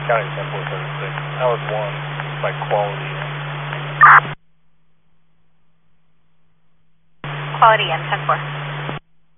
County 10-476. Howard 1 by Quality M. Quality M 10-4.